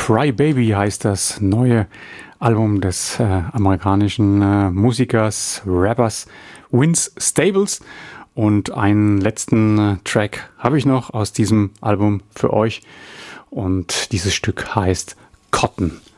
Cry Baby heißt das neue Album des amerikanischen Musikers, Rappers Vince Staples. Und einen letzten Track habe ich noch aus diesem Album für euch. Und dieses Stück heißt Cotton.